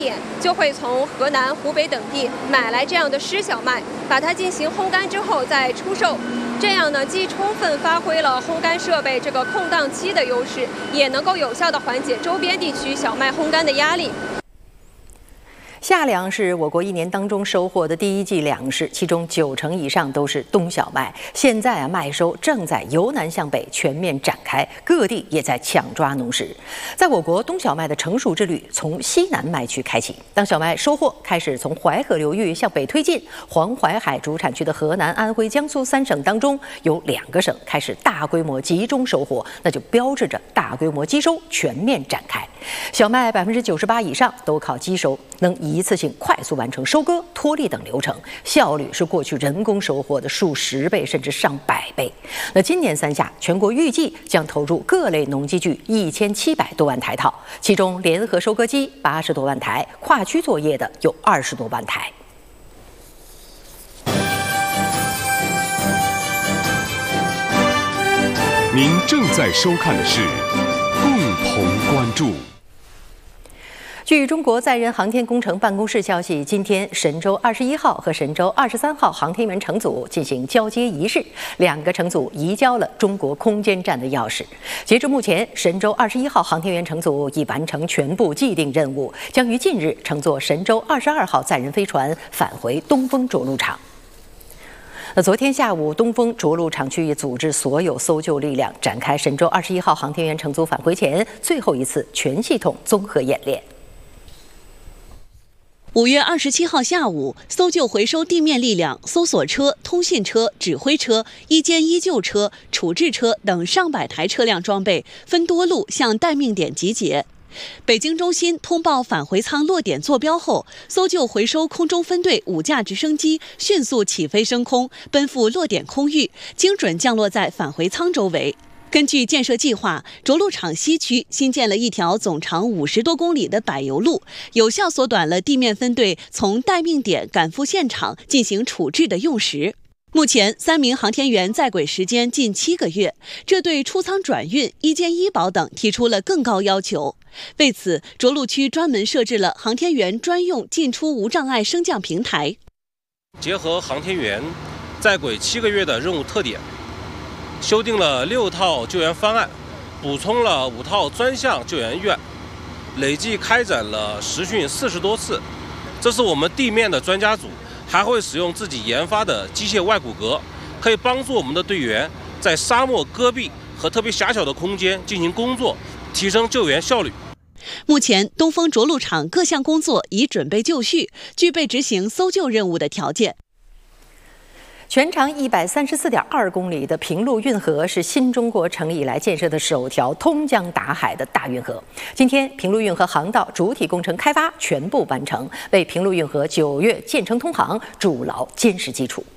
点就会从河南、湖北等地买来这样的湿小麦，把它进行烘干之后再出售。这样呢，既充分发挥了烘干设备这个空档期的优势，也能够有效地缓解周边地区小麦烘干的压力。 夏粮是我国一年当中收获的第一季粮食，其中90%以上都是冬小麦。现在麦收正在由南向北全面展开，各地也在抢抓农时。在我国，冬小麦的成熟之旅从西南麦区开启。当小麦收获开始从淮河流域向北推进，黄淮海主产区的河南、安徽、江苏3省当中，有2个省开始大规模集中收获，那就标志着大规模机收全面展开。小麦98%以上都靠机收，能一次性快速完成收割、脱粒等流程，效率是过去人工收获的数10倍甚至上100倍。那今年3夏，全国预计将投入各类农机具1700多万台套，其中联合收割机80多万台，跨区作业的有20多万台。 您正在收看的是共同关注。 据中国载人航天工程办公室消息，今天神舟21号和神舟23号航天员乘组进行交接仪式，2个乘组移交了中国空间站的钥匙。截至目前，神舟21号航天员乘组已完成全部既定任务，将于近日乘坐神舟22号载人飞船返回东风着陆场。昨天下午，东风着陆场区也组织所有搜救力量展开神舟21号航天员乘组返回前最后一次全系统综合演练。 5月27号下午，搜救回收地面力量、搜索车、通信车、指挥车、一间医救车、处置车等上百台车辆装备分多路向待命点集结。北京中心通报返回舱落点坐标后，搜救回收空中分队5架直升机迅速起飞升空，奔赴落点空域，精准降落在返回舱周围。根据建设计划，着陆场西区新建了一条总长50多公里的柏油路，有效缩短了地面分队从待命点赶赴现场进行处置的用时。目前3名航天员在轨时间近7个月，这对出舱转运、医监医保等提出了更高要求。为此，着陆区专门设置了航天员专用进出无障碍升降平台。 结合航天员在轨7个月的任务特点，修订了6套救援方案，补充了5套专项救援预案，累计开展了实训40多次。这是我们地面的专家组还会使用自己研发的机械外骨骼，可以帮助我们的队员在沙漠、戈壁和特别狭小的空间进行工作，提升救援效率。 目前，东风着陆场各项工作已准备就绪，具备执行搜救任务的条件。 全长134.2公里的平陆运河是新中国成立以来建设的首条通江达海的大运河。今天，平陆运河航道主体工程开发全部完成，为平陆运河9月建成通航筑牢坚实基础。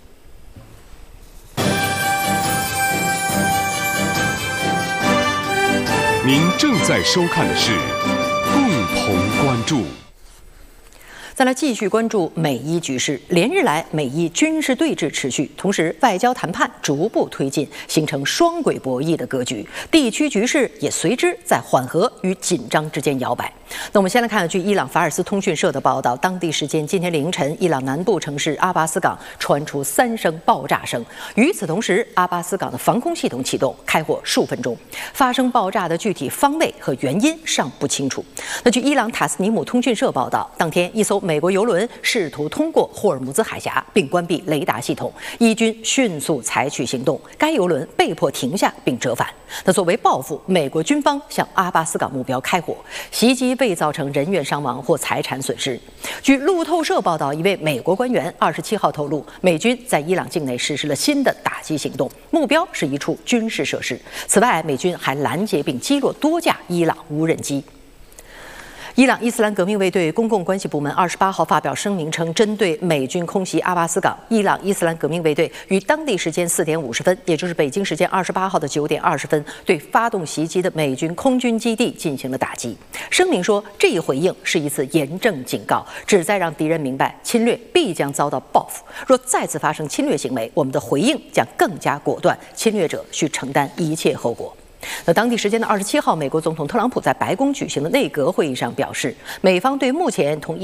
您正在收看的是共同关注。 再来继续关注美伊局势，连日来美伊军事对峙持续，同时外交谈判逐步推进，形成双轨博弈的格局，地区局势也随之在缓和与紧张之间摇摆。那我们先来看，据伊朗法尔斯通讯社的报道，当地时间今天凌晨，伊朗南部城市阿巴斯港传出3声爆炸声，与此同时，阿巴斯港的防空系统启动，开火数分钟。发生爆炸的具体方位和原因尚不清楚。那据伊朗塔斯尼姆通讯社报道，当天一艘美国邮轮试图通过霍尔木兹海峡并关闭雷达系统，伊军迅速采取行动，该邮轮被迫停下并折返。那作为报复，美国军方向阿巴斯港目标开火，袭击未造成人员伤亡或财产损失。据路透社报道，一位美国官员27号透露，美军在伊朗境内实施了新的打击行动，目标是一处军事设施。此外，美军还拦截并击落多架伊朗无人机。伊朗伊斯兰革命卫队公共关系部门28号发表声明称，针对美军空袭阿巴斯港，伊朗伊斯兰革命卫队于当地时间4点50分，也就是北京时间28号的9点20分，对发动袭击的美军空军基地进行了打击。声明说，这一回应是一次严正警告，旨在让敌人明白侵略必将遭到报复。若再次发生侵略行为，我们的回应将更加果断，侵略者需承担一切后果。 那当地时间的27号，美国总统特朗普在白宫举行的内阁会议上表示，美方对目前同